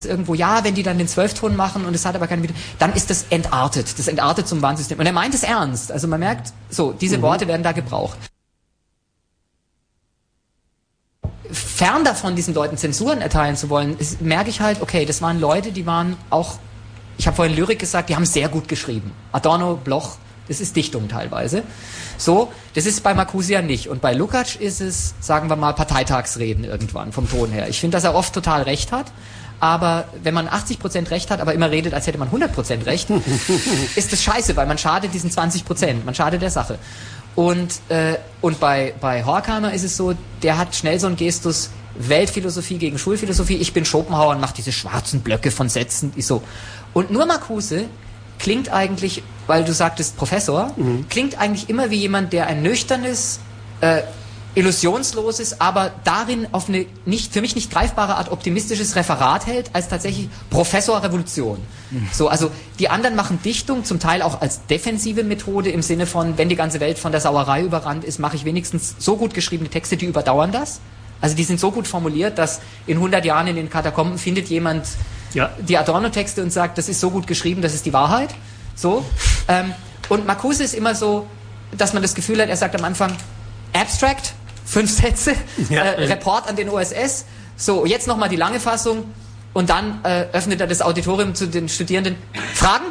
irgendwo, ja, wenn die dann den 12-Ton machen und es hat aber keine Video, dann ist das entartet. Das entartet zum Warnsystem. Und er meint es ernst. Also man merkt, so, diese Worte werden da gebraucht. Fern davon, diesen Leuten Zensuren erteilen zu wollen, merke ich halt, okay, das waren Leute, die waren auch, ich habe vorhin Lyrik gesagt, die haben sehr gut geschrieben. Adorno, Bloch, das ist Dichtung teilweise. So, das ist bei Marcuse ja nicht. Und bei Lukács ist es, sagen wir mal, Parteitagsreden irgendwann, vom Ton her. Ich finde, dass er oft total recht hat. Aber wenn man 80% Recht hat, aber immer redet, als hätte man 100% Recht, ist das scheiße, weil man schadet diesen 20%, man schadet der Sache. Und bei Horkheimer ist es so, der hat schnell so einen Gestus, Weltphilosophie gegen Schulphilosophie, ich bin Schopenhauer und mache diese schwarzen Blöcke von Sätzen, ist so. Und nur Marcuse klingt eigentlich, weil du sagtest Professor, klingt eigentlich immer wie jemand, der ein nüchternes, illusionsloses, aber darin auf eine für mich nicht greifbare Art optimistisches Referat hält, als tatsächlich Professor Revolution. So, also die anderen machen Dichtung, zum Teil auch als defensive Methode im Sinne von, wenn die ganze Welt von der Sauerei überrannt ist, mache ich wenigstens so gut geschriebene Texte, die überdauern das. Also die sind so gut formuliert, dass in 100 Jahren in den Katakomben findet jemand die Adorno-Texte und sagt, das ist so gut geschrieben, das ist die Wahrheit. So. Und Marcuse ist immer so, dass man das Gefühl hat, er sagt am Anfang, Abstract, 5 Sätze, Report an den OSS, so, jetzt nochmal die lange Fassung und dann öffnet er das Auditorium zu den Studierenden. Fragen?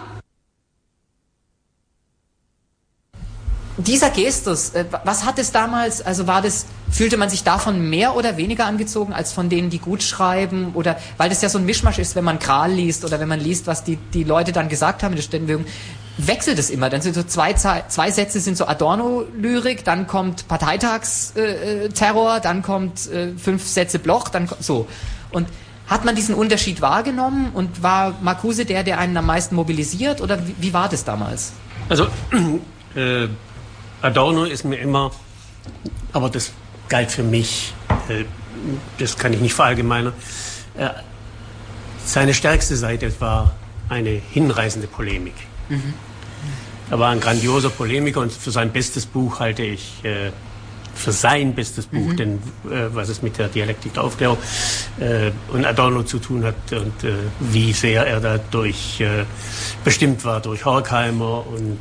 Dieser Gestus, was hat es damals, also fühlte man sich davon mehr oder weniger angezogen als von denen, die gut schreiben, oder, weil das ja so ein Mischmasch ist, wenn man Kral liest oder wenn man liest, was die Leute dann gesagt haben in der Studentenbewegung, wechselt es immer, dann sind so zwei Sätze sind so Adorno-Lyrik, dann kommt Parteitagsterror, dann kommt 5 Sätze Bloch, dann so. Und hat man diesen Unterschied wahrgenommen und war Marcuse der einen am meisten mobilisiert, oder wie war das damals? Also, Adorno ist mir immer, aber das galt für mich, das kann ich nicht verallgemeinern, seine stärkste Seite war eine hinreißende Polemik. Er war ein grandioser Polemiker und für sein bestes Buch halte ich, denn was es mit der Dialektik der Aufklärung und Adorno zu tun hat und wie sehr er dadurch bestimmt war durch Horkheimer und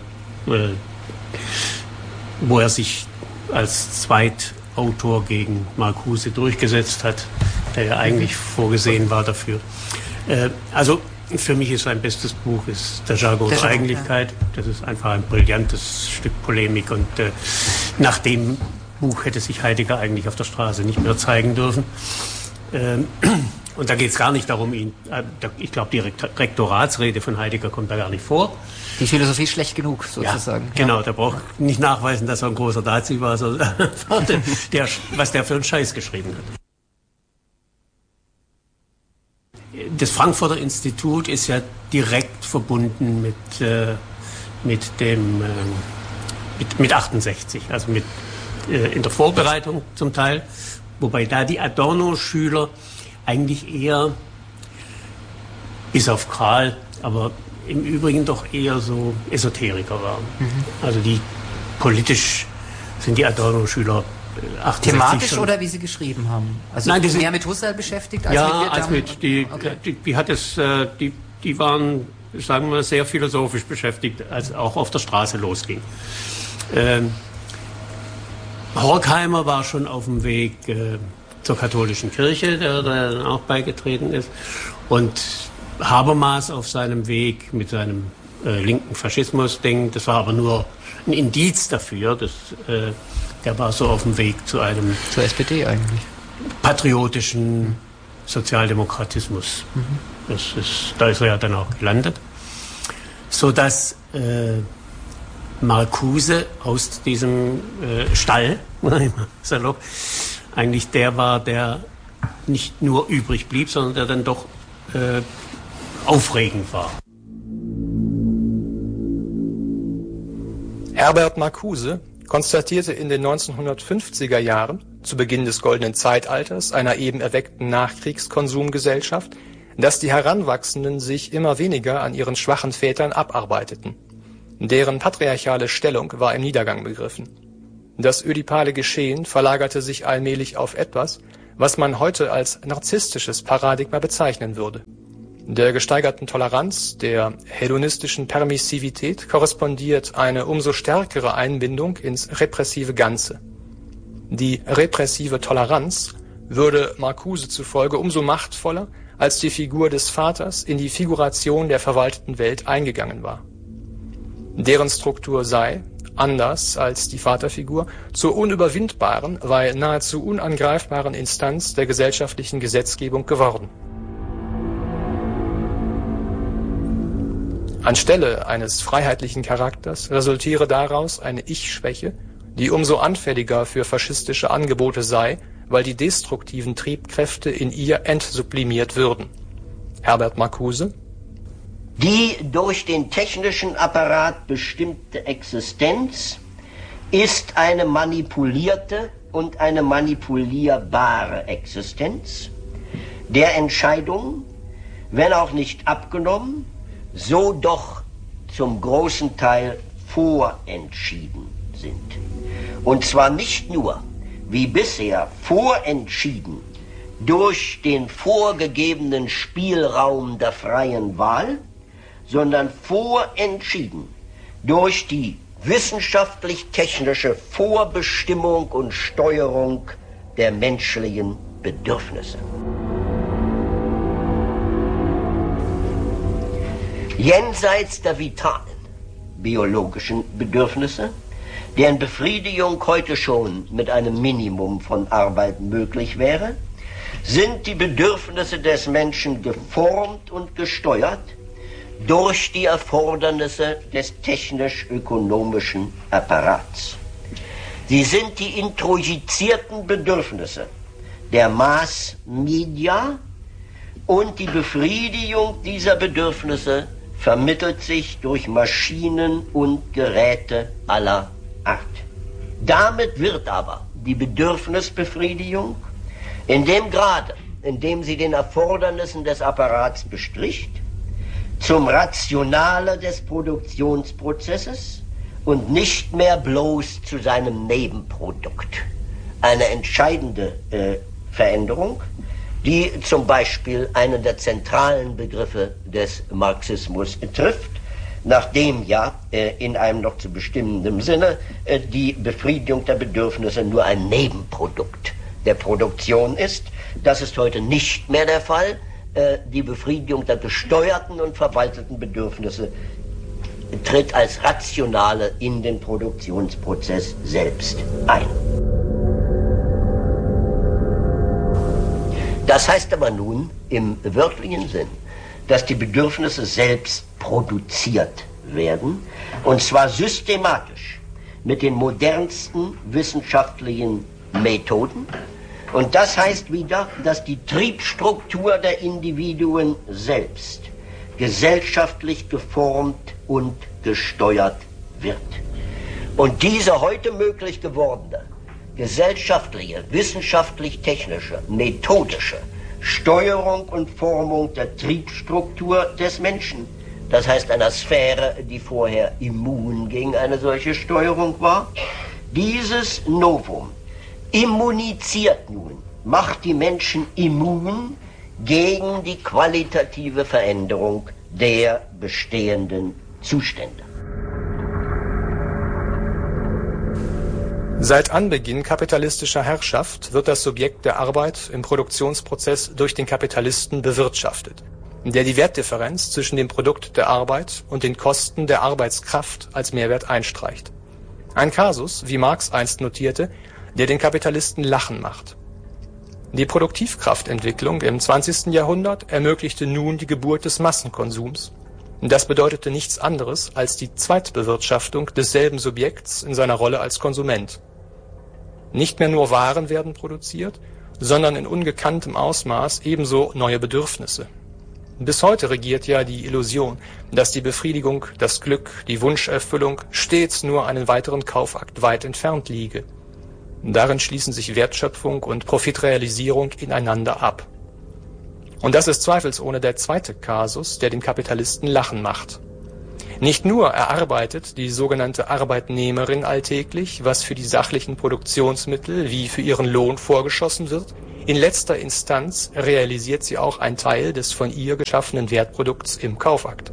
wo er sich als Zweitautor gegen Marcuse durchgesetzt hat, der ja eigentlich vorgesehen war dafür. Also für mich ist sein bestes Buch ist Der Jargon der Eigentlichkeit. Das ist einfach ein brillantes Stück Polemik und nach dem Buch hätte sich Heidegger eigentlich auf der Straße nicht mehr zeigen dürfen. Und da geht es gar nicht darum, ich glaube, die Rektoratsrede von Heidegger kommt da gar nicht vor. Die Philosophie ist schlecht genug, sozusagen. Ja, genau, der braucht nicht nachweisen, dass er ein großer Nazi war, sondern was der für einen Scheiß geschrieben hat. Das Frankfurter Institut ist ja direkt verbunden mit 68, also in der Vorbereitung zum Teil, wobei da die Adorno-Schüler eigentlich eher, bis auf Kral, aber im Übrigen doch eher so Esoteriker waren. Also politisch sind die Adorno-Schüler 68 thematisch schon. Oder wie sie geschrieben haben? Also nein, mehr mit Husserl beschäftigt als mit die waren, sagen wir, sehr philosophisch beschäftigt, als auch auf der Straße losging. Horkheimer war schon auf dem Weg zur katholischen Kirche, der dann auch beigetreten ist, und Habermas auf seinem Weg mit seinem linken Faschismus-Ding, das war aber nur ein Indiz dafür, der war so auf dem Weg zur SPD eigentlich. Patriotischen Sozialdemokratismus. Da ist er ja dann auch gelandet. Sodass Marcuse aus diesem Stall, salopp, eigentlich der war, der nicht nur übrig blieb, sondern der dann doch aufregend war. Herbert Marcuse konstatierte in den 1950er Jahren, zu Beginn des goldenen Zeitalters einer eben erweckten Nachkriegskonsumgesellschaft, dass die Heranwachsenden sich immer weniger an ihren schwachen Vätern abarbeiteten. Deren patriarchale Stellung war im Niedergang begriffen. Das ödipale Geschehen verlagerte sich allmählich auf etwas, was man heute als narzisstisches Paradigma bezeichnen würde. Der gesteigerten Toleranz, der hedonistischen Permissivität korrespondiert eine umso stärkere Einbindung ins repressive Ganze. Die repressive Toleranz würde Marcuse zufolge umso machtvoller, als die Figur des Vaters in die Figuration der verwalteten Welt eingegangen war. Deren Struktur sei, anders als die Vaterfigur, zur unüberwindbaren, weil nahezu unangreifbaren Instanz der gesellschaftlichen Gesetzgebung geworden. Anstelle eines freiheitlichen Charakters resultiere daraus eine Ich-Schwäche, die umso anfälliger für faschistische Angebote sei, weil die destruktiven Triebkräfte in ihr entsublimiert würden. Herbert Marcuse: Die durch den technischen Apparat bestimmte Existenz ist eine manipulierte und eine manipulierbare Existenz, der Entscheidungen, wenn auch nicht abgenommen, so doch zum großen Teil vorentschieden sind. Und zwar nicht nur, wie bisher, vorentschieden durch den vorgegebenen Spielraum der freien Wahl, sondern vorentschieden durch die wissenschaftlich-technische Vorbestimmung und Steuerung der menschlichen Bedürfnisse. Jenseits der vitalen biologischen Bedürfnisse, deren Befriedigung heute schon mit einem Minimum von Arbeit möglich wäre, sind die Bedürfnisse des Menschen geformt und gesteuert durch die Erfordernisse des technisch-ökonomischen Apparats. Sie sind die introjizierten Bedürfnisse der Mass-Media und die Befriedigung dieser Bedürfnisse vermittelt sich durch Maschinen und Geräte aller Art. Damit wird aber die Bedürfnisbefriedigung in dem Grade, in dem sie den Erfordernissen des Apparats bestricht, zum Rationale des Produktionsprozesses und nicht mehr bloß zu seinem Nebenprodukt. Eine entscheidende Veränderung, die zum Beispiel einen der zentralen Begriffe des Marxismus trifft, nachdem ja in einem noch zu bestimmenden Sinne die Befriedigung der Bedürfnisse nur ein Nebenprodukt der Produktion ist. Das ist heute nicht mehr der Fall. Die Befriedigung der gesteuerten und verwalteten Bedürfnisse tritt als rationale in den Produktionsprozess selbst ein. Das heißt aber nun im wörtlichen Sinn, dass die Bedürfnisse selbst produziert werden, und zwar systematisch mit den modernsten wissenschaftlichen Methoden. Und das heißt wieder, dass die Triebstruktur der Individuen selbst gesellschaftlich geformt und gesteuert wird. Und diese heute möglich gewordene gesellschaftliche, wissenschaftlich-technische, methodische Steuerung und Formung der Triebstruktur des Menschen, das heißt einer Sphäre, die vorher immun gegen eine solche Steuerung war, dieses Novum immuniziert nun, macht die Menschen immun gegen die qualitative Veränderung der bestehenden Zustände. Seit Anbeginn kapitalistischer Herrschaft wird das Subjekt der Arbeit im Produktionsprozess durch den Kapitalisten bewirtschaftet, der die Wertdifferenz zwischen dem Produkt der Arbeit und den Kosten der Arbeitskraft als Mehrwert einstreicht. Ein Kasus, wie Marx einst notierte, der den Kapitalisten lachen macht. Die Produktivkraftentwicklung im 20. Jahrhundert ermöglichte nun die Geburt des Massenkonsums. Das bedeutete nichts anderes als die Zweitbewirtschaftung desselben Subjekts in seiner Rolle als Konsument. Nicht mehr nur Waren werden produziert, sondern in ungekanntem Ausmaß ebenso neue Bedürfnisse. Bis heute regiert ja die Illusion, dass die Befriedigung, das Glück, die Wunscherfüllung stets nur einen weiteren Kaufakt weit entfernt liege. Darin schließen sich Wertschöpfung und Profitrealisierung ineinander ab. Und das ist zweifelsohne der zweite Kasus, der den Kapitalisten lachen macht. Nicht nur erarbeitet die sogenannte Arbeitnehmerin alltäglich, was für die sachlichen Produktionsmittel wie für ihren Lohn vorgeschossen wird, In letzter Instanz realisiert sie auch einen Teil des von ihr geschaffenen Wertprodukts im Kaufakt.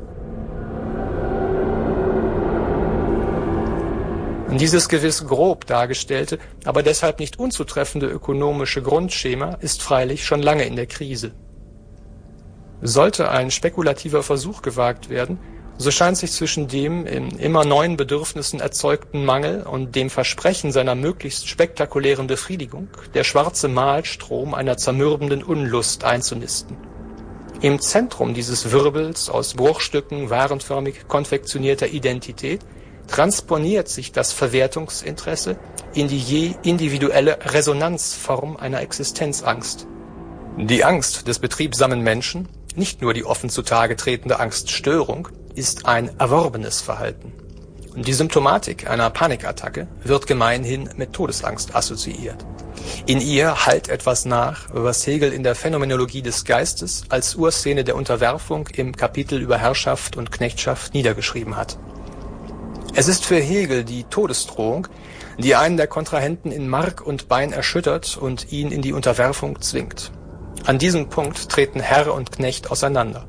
Dieses gewiss grob dargestellte, aber deshalb nicht unzutreffende ökonomische Grundschema ist freilich schon lange in der Krise. Sollte ein spekulativer Versuch gewagt werden, so scheint sich zwischen dem in immer neuen Bedürfnissen erzeugten Mangel und dem Versprechen seiner möglichst spektakulären Befriedigung der schwarze Mahlstrom einer zermürbenden Unlust einzunisten. Im Zentrum dieses Wirbels aus Bruchstücken warenförmig konfektionierter Identität transponiert sich das Verwertungsinteresse in die je individuelle Resonanzform einer Existenzangst. Die Angst des betriebsamen Menschen, nicht nur die offen zutage tretende Angststörung, ist ein erworbenes Verhalten. Die Symptomatik einer Panikattacke wird gemeinhin mit Todesangst assoziiert. In ihr hallt etwas nach, was Hegel in der Phänomenologie des Geistes als Urszene der Unterwerfung im Kapitel über Herrschaft und Knechtschaft niedergeschrieben hat. Es ist für Hegel die Todesdrohung, die einen der Kontrahenten in Mark und Bein erschüttert und ihn in die Unterwerfung zwingt. An diesem Punkt treten Herr und Knecht auseinander.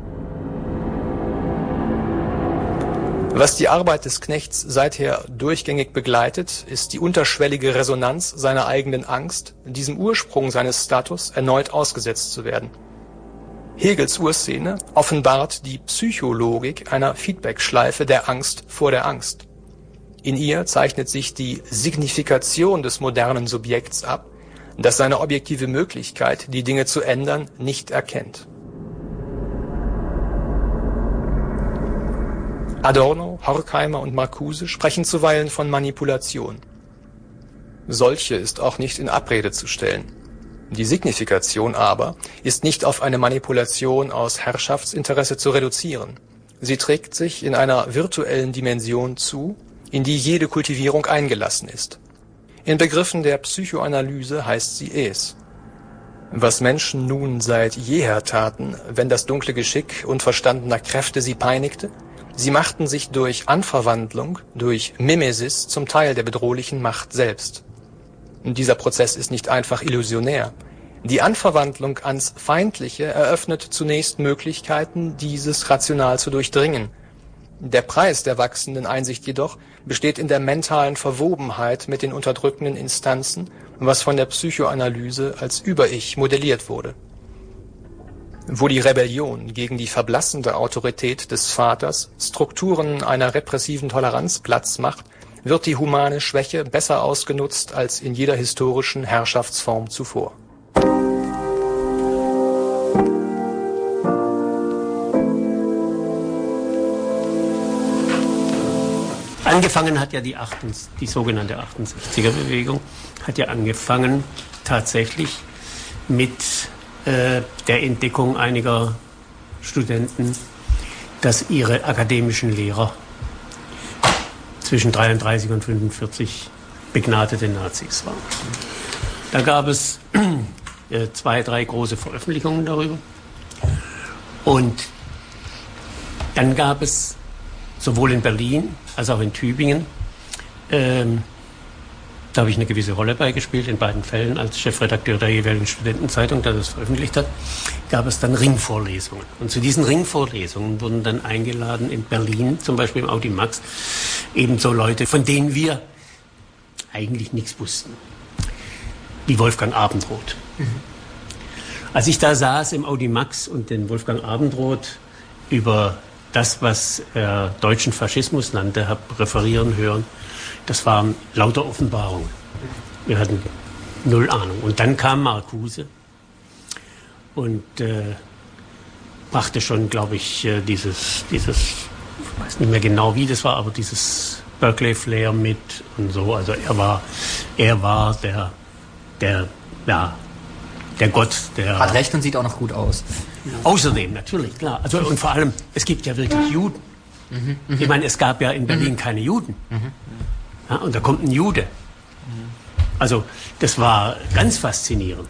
Was die Arbeit des Knechts seither durchgängig begleitet, ist die unterschwellige Resonanz seiner eigenen Angst, diesem Ursprung seines Status erneut ausgesetzt zu werden. Hegels Urszene offenbart die Psychologik einer Feedbackschleife der Angst vor der Angst. In ihr zeichnet sich die Signifikation des modernen Subjekts ab, das seine objektive Möglichkeit, die Dinge zu ändern, nicht erkennt. Adorno, Horkheimer und Marcuse sprechen zuweilen von Manipulation. Solche ist auch nicht in Abrede zu stellen. Die Signifikation aber ist nicht auf eine Manipulation aus Herrschaftsinteresse zu reduzieren. Sie trägt sich in einer virtuellen Dimension zu, in die jede Kultivierung eingelassen ist. In Begriffen der Psychoanalyse heißt sie es. Was Menschen nun seit jeher taten, wenn das dunkle Geschick unverstandener Kräfte sie peinigte, sie machten sich durch Anverwandlung, durch Mimesis zum Teil der bedrohlichen Macht selbst. Dieser Prozess ist nicht einfach illusionär. Die Anverwandlung ans Feindliche eröffnet zunächst Möglichkeiten, dieses rational zu durchdringen. Der Preis der wachsenden Einsicht jedoch besteht in der mentalen Verwobenheit mit den unterdrückenden Instanzen, was von der Psychoanalyse als Über-Ich modelliert wurde. Wo die Rebellion gegen die verblassende Autorität des Vaters Strukturen einer repressiven Toleranz Platz macht, wird die humane Schwäche besser ausgenutzt als in jeder historischen Herrschaftsform zuvor. Angefangen hat ja die sogenannte 68er-Bewegung, hat ja angefangen tatsächlich mit der Entdeckung einiger Studenten, dass ihre akademischen Lehrer zwischen 33 und 45 begnadete Nazis waren. Da gab es 2, 3 große Veröffentlichungen darüber. Und dann gab es sowohl in Berlin als auch in Tübingen, da habe ich eine gewisse Rolle beigespielt, in beiden Fällen als Chefredakteur der jeweiligen Studentenzeitung, der das veröffentlicht hat, gab es dann Ringvorlesungen. Und zu diesen Ringvorlesungen wurden dann eingeladen in Berlin, zum Beispiel im Audimax, ebenso Leute, von denen wir eigentlich nichts wussten, wie Wolfgang Abendroth. Als ich da saß im Audimax und den Wolfgang Abendroth über das, was er deutschen Faschismus nannte, habe referieren hören, das waren lauter Offenbarungen. Wir hatten null Ahnung. Und dann kam Marcuse und brachte schon, glaube ich, dieses, ich weiß nicht mehr genau, wie das war, aber dieses Berkeley-Flair mit und so. Also er war der Gott, der... Hat recht und sieht auch noch gut aus. Außerdem, natürlich, klar. Also, und vor allem, es gibt ja wirklich Juden. Ich meine, es gab ja in Berlin keine Juden. Ja, und da kommt ein Jude. Also, das war ganz faszinierend.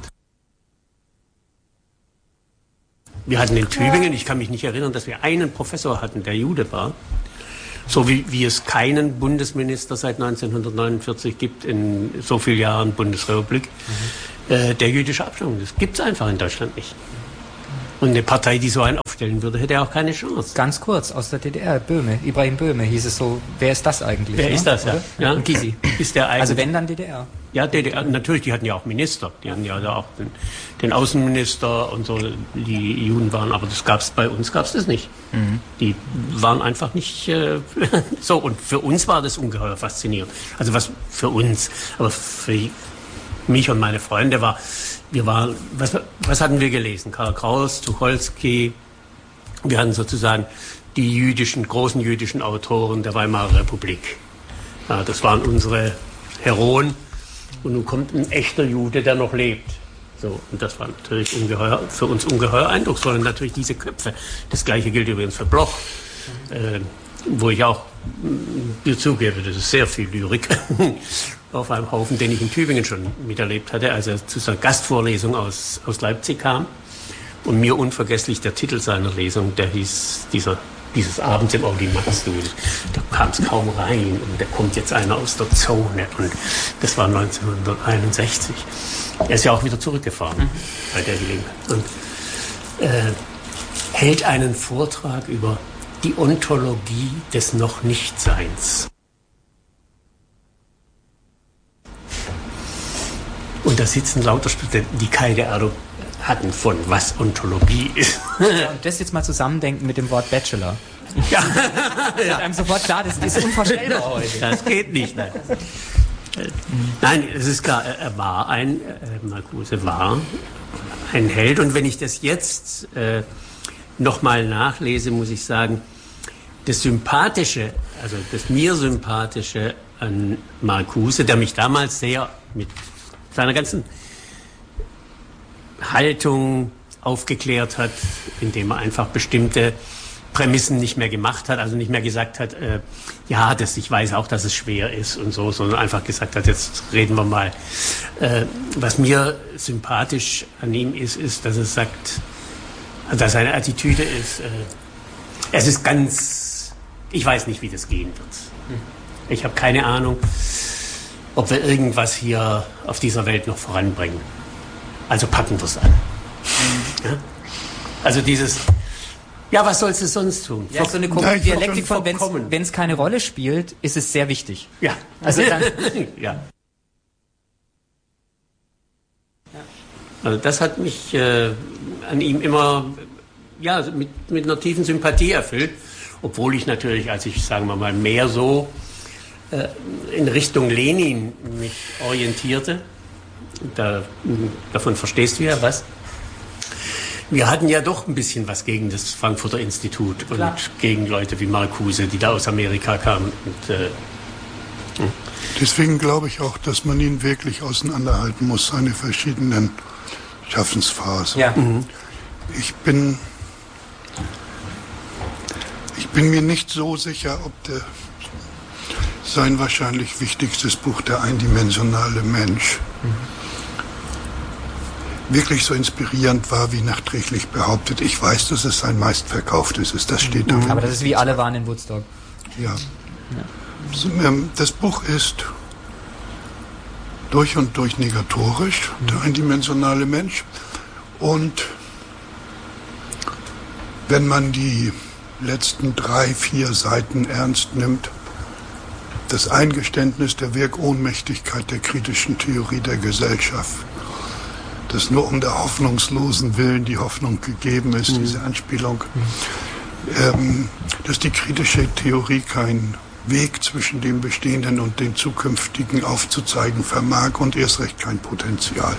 Wir hatten in Tübingen, ich kann mich nicht erinnern, dass wir einen Professor hatten, der Jude war. So wie es keinen Bundesminister seit 1949 gibt in so vielen Jahren Bundesrepublik, der jüdischer Abstammung. Das gibt es einfach in Deutschland nicht. Und eine Partei, die so einen aufstellen würde, hätte auch keine Chance. Ganz kurz, aus der DDR, Böhme, Ibrahim Böhme hieß es so, wer ist das eigentlich? Wer ist das, ja? Und Gysi. Ist der eigentlich, also wenn, dann DDR. Ja, DDR, natürlich, die hatten ja auch Minister. Die hatten ja da auch den Außenminister und so, die Juden waren, aber bei uns gab's das nicht. Die waren einfach nicht so. Und für uns war das ungeheuer faszinierend. Also was für uns, aber für mich und meine Freunde was hatten wir gelesen? Karl Kraus, Tucholsky. Wir hatten sozusagen die großen jüdischen Autoren der Weimarer Republik. Ja, das waren unsere Heroen. Und nun kommt ein echter Jude, der noch lebt. So, und das war natürlich für uns ungeheuer eindrucksvoll. Und natürlich diese Köpfe. Das Gleiche gilt übrigens für Bloch, wo ich auch zugebe, das ist sehr viel Lyrik auf einem Haufen, den ich in Tübingen schon miterlebt hatte, als er zu seiner Gastvorlesung aus Leipzig kam. Und mir unvergesslich der Titel seiner Lesung, der hieß dieses Abends im Audimax-Stuhl. Da kam es kaum rein und da kommt jetzt einer aus der Zone. Und das war 1961. Er ist ja auch wieder zurückgefahren bei der Gelegenheit. Und hält einen Vortrag über die Ontologie des Noch-Nicht-Seins. Und da sitzen lauter Studenten, die keine Ahnung hatten, von was Ontologie ist. Ja, und das jetzt mal zusammendenken mit dem Wort Bachelor. Ja. Wird einem sofort klar, das ist unvorstellbar heute. Das geht nicht. Nein, es ist klar, Marcuse war ein Held. Und wenn ich das jetzt nochmal nachlese, muss ich sagen, das Sympathische, also das mir Sympathische an Marcuse, der mich damals sehr mit seiner ganzen Haltung aufgeklärt hat, indem er einfach bestimmte Prämissen nicht mehr gemacht hat, also nicht mehr gesagt hat, ich weiß auch, dass es schwer ist und so, sondern einfach gesagt hat, jetzt reden wir mal. Was mir sympathisch an ihm ist, dass er sagt, dass seine Attitüde ist, es ist ich weiß nicht, wie das gehen wird. Ich habe keine Ahnung, ob wir irgendwas hier auf dieser Welt noch voranbringen. Also packen wir es an. Ja? Also was sollst du sonst tun? Ja, so eine Dialektik von, wenn es keine Rolle spielt, ist es sehr wichtig. Ja. Also dann, ja. Also das hat mich an ihm immer mit einer tiefen Sympathie erfüllt, obwohl ich natürlich, als ich, sagen wir mal, mehr so in Richtung Lenin mich orientierte, davon verstehst du ja was. Wir hatten ja doch ein bisschen was gegen das Frankfurter Institut und gegen Leute wie Marcuse, die da aus Amerika kamen. Deswegen glaube ich auch, dass man ihn wirklich auseinanderhalten muss, seine verschiedenen Schaffensphasen. ja. Ich bin mir nicht so sicher, ob sein wahrscheinlich wichtigstes Buch, Der eindimensionale Mensch, wirklich so inspirierend war, wie nachträglich behauptet. Ich weiß, dass es sein meistverkauftes ist, das steht da. Aber das ist wie alle waren in Woodstock. Ja. Das Buch ist durch und durch negatorisch, der eindimensionale Mensch. Und wenn man die letzten 3-4 Seiten ernst nimmt, das Eingeständnis der Wirkohnmächtigkeit der kritischen Theorie der Gesellschaft, dass nur um der hoffnungslosen Willen die Hoffnung gegeben ist, diese Anspielung, dass die kritische Theorie keinen Weg zwischen dem Bestehenden und dem Zukünftigen aufzuzeigen vermag und erst recht kein Potenzial.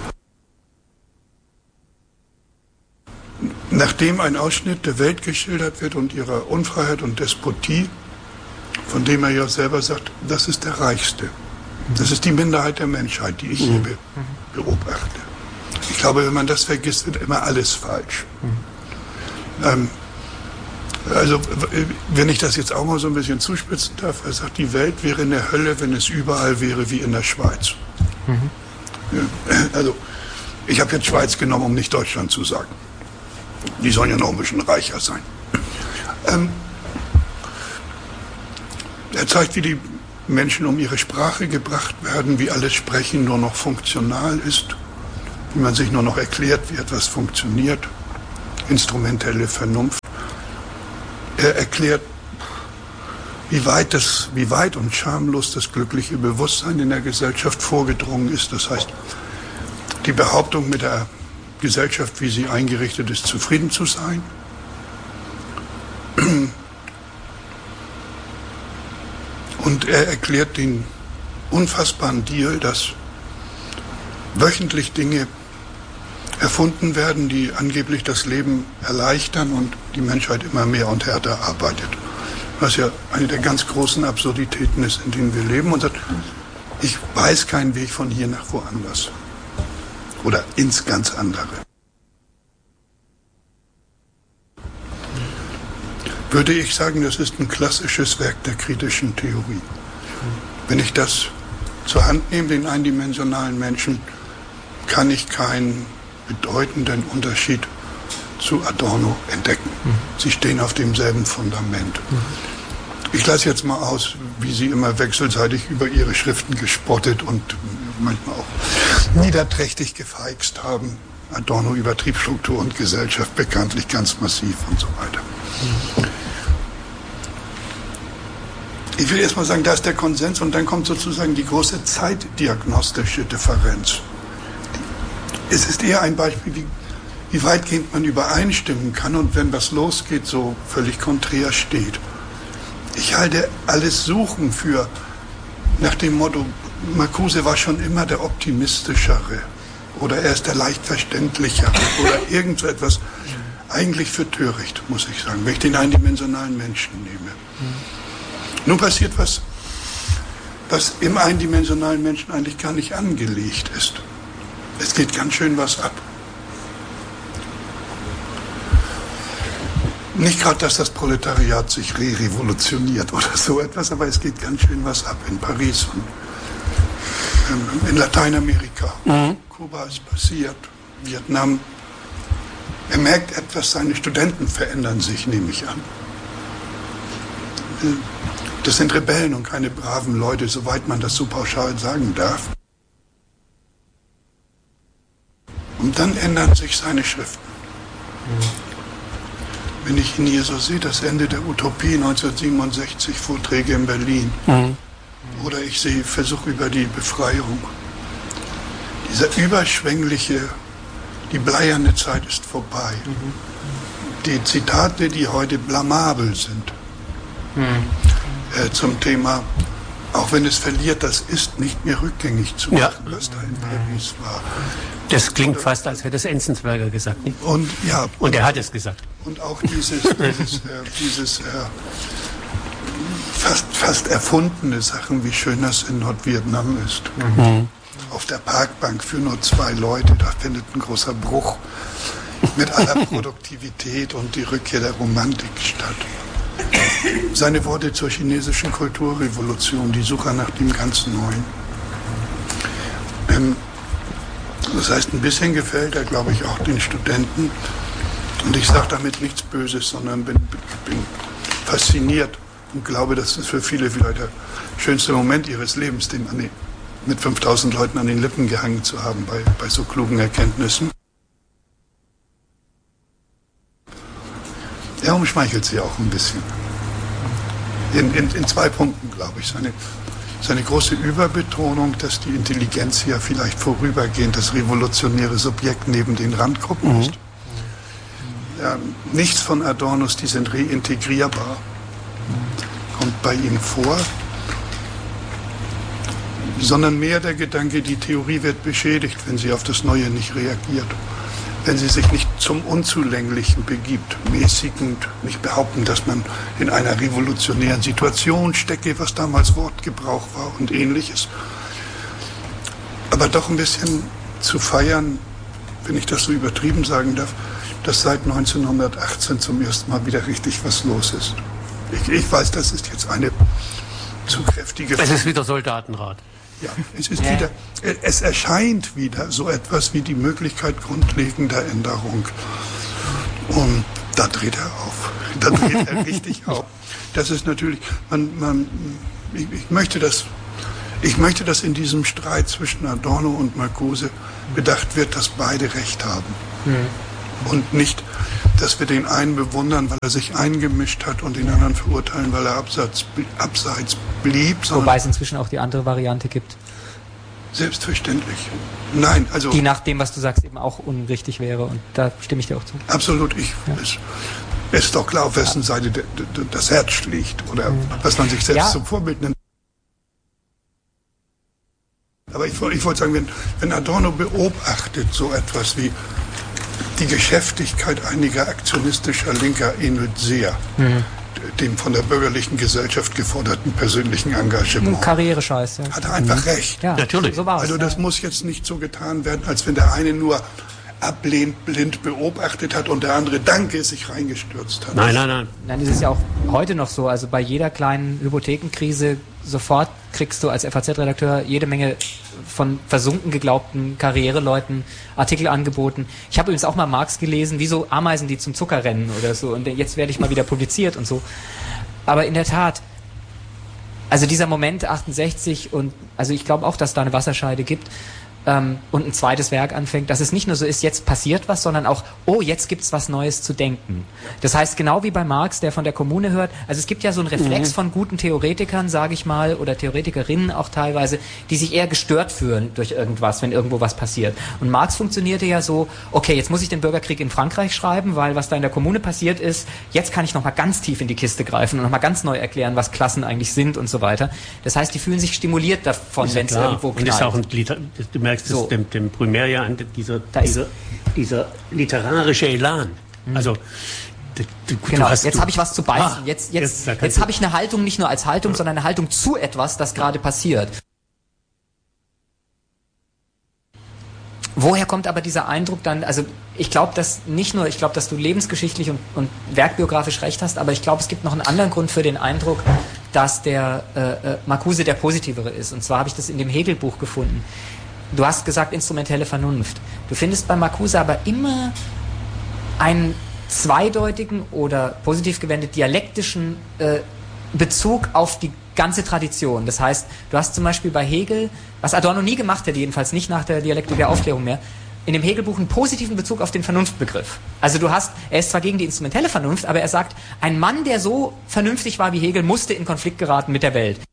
Nachdem ein Ausschnitt der Welt geschildert wird und ihrer Unfreiheit und Despotie, von dem er ja selber sagt, das ist der Reichste. Das ist die Minderheit der Menschheit, die ich hier beobachte. Ich glaube, wenn man das vergisst, wird immer alles falsch. Also, wenn ich das jetzt auch mal so ein bisschen zuspitzen darf, er sagt, die Welt wäre in der Hölle, wenn es überall wäre wie in der Schweiz. Ja, also, ich habe jetzt Schweiz genommen, um nicht Deutschland zu sagen. Die sollen ja noch ein bisschen reicher sein. Er zeigt, wie die Menschen um ihre Sprache gebracht werden, wie alles Sprechen nur noch funktional ist. wie man sich nur noch erklärt, wie etwas funktioniert, instrumentelle Vernunft. Er erklärt, wie weit und schamlos das glückliche Bewusstsein in der Gesellschaft vorgedrungen ist. Das heißt, die Behauptung, mit der Gesellschaft, wie sie eingerichtet ist, zufrieden zu sein. Und er erklärt den unfassbaren Deal, dass wöchentlich Dinge erfunden werden, die angeblich das Leben erleichtern und die Menschheit immer mehr und härter arbeitet. Was ja eine der ganz großen Absurditäten ist, in denen wir leben. Und sagt, ich weiß keinen Weg von hier nach woanders. Oder ins ganz andere. Würde ich sagen, das ist ein klassisches Werk der kritischen Theorie. Wenn ich das zur Hand nehme, den eindimensionalen Menschen, kann ich keinen bedeutenden Unterschied zu Adorno entdecken. Sie stehen auf demselben Fundament. Ich lasse jetzt mal aus, wie Sie immer wechselseitig über Ihre Schriften gespottet und manchmal auch niederträchtig gefeixt haben. Adorno übertrieb Struktur und Gesellschaft bekanntlich ganz massiv und so weiter. Ich will erst mal sagen, da ist der Konsens und dann kommt sozusagen die große zeitdiagnostische Differenz. Es ist eher ein Beispiel, wie weitgehend man übereinstimmen kann und wenn was losgeht, so völlig konträr steht. Ich halte alles Suchen für, nach dem Motto, Marcuse war schon immer der optimistischere oder er ist der leicht verständlichere oder irgend so etwas, eigentlich für töricht, muss ich sagen, wenn ich den eindimensionalen Menschen nehme. Nun passiert was im eindimensionalen Menschen eigentlich gar nicht angelegt ist. Es geht ganz schön was ab. Nicht gerade, dass das Proletariat sich re-revolutioniert oder so etwas, aber es geht ganz schön was ab in Paris und in Lateinamerika. Kuba ist passiert, Vietnam. Er merkt etwas, seine Studenten verändern sich, nehme ich an. Das sind Rebellen und keine braven Leute, soweit man das so pauschal sagen darf. Und dann ändern sich seine Schriften. Wenn ich ihn hier so sehe, das Ende der Utopie 1967, Vorträge in Berlin. Oder ich sehe Versuch über die Befreiung. Dieser überschwängliche, die bleierne Zeit ist vorbei. Die Zitate, die heute blamabel sind, zum Thema, auch wenn es verliert, das ist nicht mehr rückgängig zu machen, was da in Paris war. Das klingt fast, als hätte es Enzensberger gesagt. Nicht? Und er hat es gesagt. Und auch dieses fast erfundene Sachen, wie schön das in Nordvietnam ist. Auf der Parkbank für nur 2 Leute, da findet ein großer Bruch mit aller Produktivität und die Rückkehr der Romantik statt. Seine Worte zur chinesischen Kulturrevolution, die Suche nach dem ganz Neuen. Das heißt, ein bisschen gefällt er, glaube ich, auch den Studenten. Und ich sage damit nichts Böses, sondern bin fasziniert und glaube, das ist für viele vielleicht der schönste Moment ihres Lebens, den mit 5000 Leuten an den Lippen gehangen zu haben bei so klugen Erkenntnissen. Er umschmeichelt sie auch ein bisschen. In 2 Punkten, glaube ich. Seine große Überbetonung, dass die Intelligenz ja vielleicht vorübergehend das revolutionäre Subjekt neben den Randgruppen ist. Ja, nichts von Adornos, die sind reintegrierbar, kommt bei ihm vor, sondern mehr der Gedanke, die Theorie wird beschädigt, wenn sie auf das Neue nicht reagiert. Wenn sie sich nicht zum Unzulänglichen begibt, mäßigend, nicht behaupten, dass man in einer revolutionären Situation stecke, was damals Wortgebrauch war und Ähnliches. Aber doch ein bisschen zu feiern, wenn ich das so übertrieben sagen darf, dass seit 1918 zum ersten Mal wieder richtig was los ist. Ich weiß, das ist jetzt eine zu kräftige... Es ist wieder Soldatenrat. Ja, es erscheint wieder so etwas wie die Möglichkeit grundlegender Änderung. Und da dreht er auf. Da dreht er richtig auf. Das ist natürlich, ich möchte das in diesem Streit zwischen Adorno und Marcuse bedacht wird, dass beide Recht haben. Und nicht, dass wir den einen bewundern, weil er sich eingemischt hat und den anderen verurteilen, weil er abseits blieb. Wobei es inzwischen auch die andere Variante gibt. Selbstverständlich. Nein, also... Die nach dem, was du sagst, eben auch unrichtig wäre. Und da stimme ich dir auch zu. Absolut. Es ist doch klar, auf wessen Seite das Herz schlägt. Oder was man sich selbst zum Vorbild nimmt. Aber ich wollte sagen, wenn Adorno beobachtet so etwas wie die Geschäftigkeit einiger aktionistischer Linker ähnelt sehr dem von der bürgerlichen Gesellschaft geforderten persönlichen Engagement. Karrierescheiß, ja. Hat er einfach recht. Ja, natürlich. So war's, also das muss jetzt nicht so getan werden, als wenn der eine nur ablehnend, blind beobachtet hat und der andere danke sich reingestürzt hat. Nein. Nein, es ist ja auch heute noch so. Also bei jeder kleinen Hypothekenkrise sofort kriegst du als FAZ-Redakteur jede Menge von versunken geglaubten Karriereleuten Artikel angeboten. Ich habe übrigens auch mal Marx gelesen, wie so Ameisen, die zum Zucker rennen oder so. Und jetzt werde ich mal wieder publiziert und so. Aber in der Tat, also dieser Moment 68 und also ich glaube auch, dass da eine Wasserscheide gibt. Und ein zweites Werk anfängt, dass es nicht nur so ist, jetzt passiert was, sondern auch, oh, jetzt gibt's was Neues zu denken. Das heißt, genau wie bei Marx, der von der Kommune hört, also es gibt ja so einen Reflex von guten Theoretikern, sage ich mal, oder Theoretikerinnen auch teilweise, die sich eher gestört fühlen durch irgendwas, wenn irgendwo was passiert. Und Marx funktionierte ja so, okay, jetzt muss ich den Bürgerkrieg in Frankreich schreiben, weil was da in der Kommune passiert ist, jetzt kann ich nochmal ganz tief in die Kiste greifen und nochmal ganz neu erklären, was Klassen eigentlich sind und so weiter. Das heißt, die fühlen sich stimuliert davon, wenn es irgendwo knallt. Und ist auch du merkst es dem Primär ja an, dieser literarische Elan. Also genau, jetzt habe ich was zu beißen. Jetzt habe ich eine Haltung nicht nur als Haltung, sondern eine Haltung zu etwas, das gerade passiert. Woher kommt aber dieser Eindruck dann, also ich glaube, dass du lebensgeschichtlich und werkbiografisch recht hast, aber ich glaube, es gibt noch einen anderen Grund für den Eindruck, dass der Marcuse der Positivere ist. Und zwar habe ich das in dem Hegel-Buch gefunden. Du hast gesagt, instrumentelle Vernunft. Du findest bei Marcuse aber immer einen zweideutigen oder positiv gewendet dialektischen Bezug auf die ganze Tradition. Das heißt, du hast zum Beispiel bei Hegel, was Adorno nie gemacht hat, jedenfalls nicht nach der Dialektik der Aufklärung mehr, in dem Hegelbuch einen positiven Bezug auf den Vernunftbegriff. Also er ist zwar gegen die instrumentelle Vernunft, aber er sagt, ein Mann, der so vernünftig war wie Hegel, musste in Konflikt geraten mit der Welt.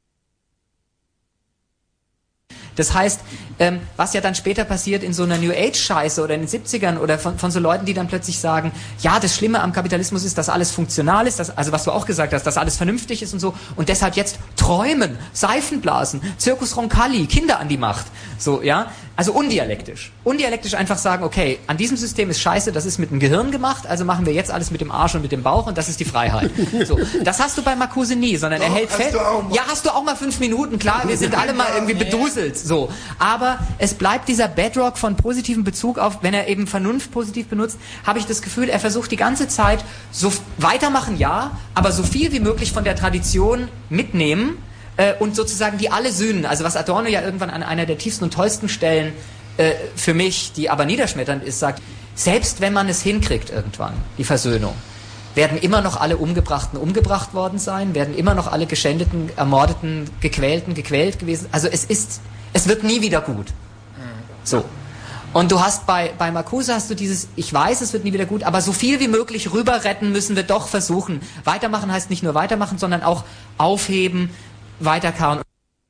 Das heißt, was ja dann später passiert in so einer New Age-Scheiße oder in den 70ern oder von so Leuten, die dann plötzlich sagen, ja, das Schlimme am Kapitalismus ist, dass alles funktional ist, also was du auch gesagt hast, dass alles vernünftig ist und so und deshalb jetzt träumen, Seifenblasen, Circus Roncalli, Kinder an die Macht. So, ja, also undialektisch. Undialektisch einfach sagen, okay, an diesem System ist scheiße, das ist mit dem Gehirn gemacht, also machen wir jetzt alles mit dem Arsch und mit dem Bauch und das ist die Freiheit. So, das hast du bei Marcuse nie, sondern er hält fest. Ja, hast du auch mal 5 Minuten, klar, wir sind alle mal irgendwie beduselt. So, aber es bleibt dieser Bedrock von positivem Bezug auf, wenn er eben Vernunft positiv benutzt, habe ich das Gefühl, er versucht die ganze Zeit so weitermachen, ja, aber so viel wie möglich von der Tradition mitnehmen und sozusagen die alle sühnen. Also was Adorno ja irgendwann an einer der tiefsten und tollsten Stellen für mich, die aber niederschmetternd ist, sagt, selbst wenn man es hinkriegt irgendwann, die Versöhnung, werden immer noch alle Umgebrachten umgebracht worden sein, werden immer noch alle Geschändeten, Ermordeten, Gequälten gequält gewesen. Also es wird nie wieder gut. So. Und du hast bei Marcuse hast du dieses, ich weiß, es wird nie wieder gut, aber so viel wie möglich rüber retten müssen wir doch versuchen. Weitermachen heißt nicht nur weitermachen, sondern auch aufheben, weiterkauen.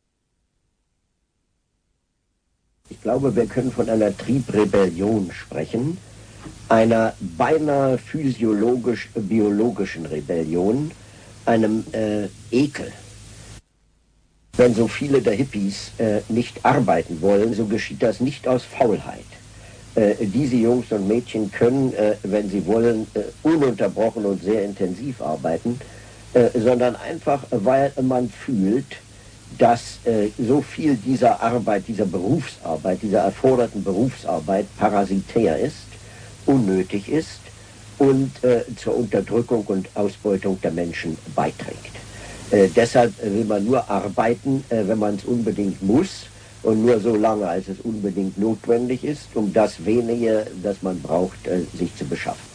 Ich glaube, wir können von einer Triebrebellion sprechen, einer beinahe physiologisch-biologischen Rebellion, einem Ekel. Wenn so viele der Hippies nicht arbeiten wollen, so geschieht das nicht aus Faulheit. Diese Jungs und Mädchen können, wenn sie wollen, ununterbrochen und sehr intensiv arbeiten, sondern einfach, weil man fühlt, dass so viel dieser Arbeit, dieser Berufsarbeit, dieser erforderten Berufsarbeit parasitär ist, unnötig ist und zur Unterdrückung und Ausbeutung der Menschen beiträgt. Deshalb will man nur arbeiten, wenn man es unbedingt muss und nur so lange, als es unbedingt notwendig ist, um das Wenige, das man braucht, sich zu beschaffen.